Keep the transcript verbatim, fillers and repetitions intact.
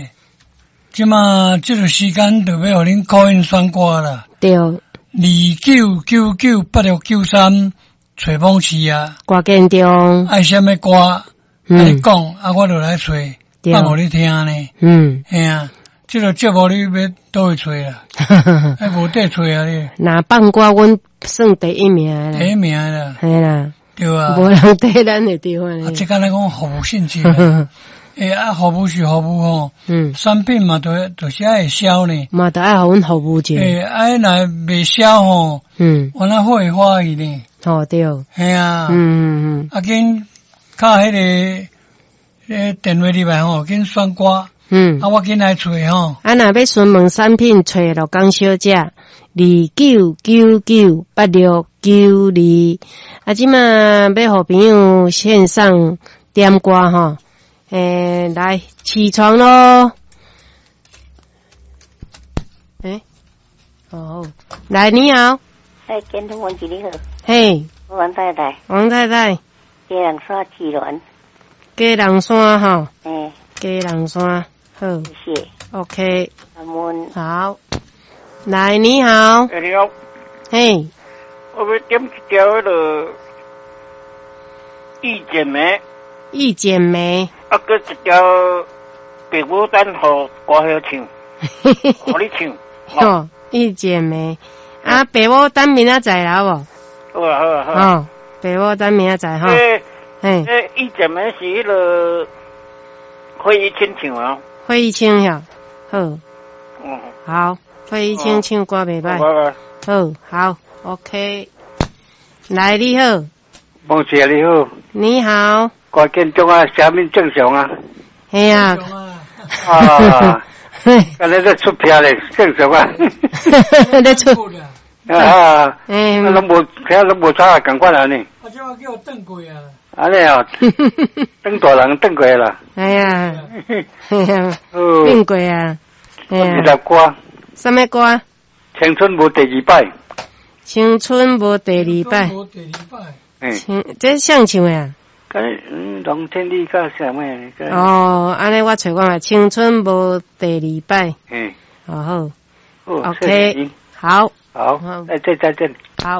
诶，即马即个时间就要互恁call in选歌啦。 对。 二九九九八六九三找某市啊。 歌建中。爱什么歌？嗯。啊，你讲啊，我就来找，放互你听呢。嗯。嘿啊，即个节目你要倒会找啦？还无得找啊你。 若放歌，阮算第一名啦。 第一名啦。 系啦。 对啊。 无人对咱的地方。 啊，即个来讲服务性质。诶、欸，啊，服务是服务吼，嗯，产品嘛，都就是爱销呢， 嘛，都爱互阮服务者。 诶、欸，啊，若未销吼，嗯，我那会欢喜呢。 哦，对， 系啊，嗯嗯嗯， 啊，紧卡迄、那个诶电话里来吼，紧选歌，嗯，啊，我紧来找吼。 啊，若要询问产品，找罗江小姐，二九九九八六九二，啊，即嘛要互朋友线上点歌吼。诶，来起床咯！诶，哦，来你好。 哎，建通王经理好。 嘿， 王太太。 王太太。 鸡人山鸡卵。 鸡人山哈。 诶。 鸡人山，好。 谢谢。 OK。 阿门。 好。来，你好。 哎，你好。 嘿。 我要点一条迄个一剪梅。 一剪梅。 啊，搁一条白牡丹互歌好唱，互你唱。 哦，一剪梅。啊，白牡丹明仔载啦无？ 好啊好啊好。 哦，白牡丹明仔载哈。 诶， 嘿， 诶，一剪梅是迄个费玉清唱啊。 费玉清呀，好。 嗯。 好，费玉清唱歌袂歹。好，好 ，OK。来，你好。 王姐你好。 你好。 歌建中啊，下面正常啊。 系啊。 啊，刚才在出票嘞，正常啊。 在出。 啊，嗯，拢无，听拢无差，赶快来呢。 啊，这我叫我转过啊。 安尼啊，转大人转过啦。 哎呀，哎呀，变过啊。 二十歌。 什么歌？ 青春无第二摆。 青春无第二摆。 无第二摆。 嗯，这像唱的啊。 嗯，龙天地甲啥物？ 哦，安尼我找看下，青春无第二摆。 嗯， 哦好。 好 ，OK，好。 好，好，再再再见。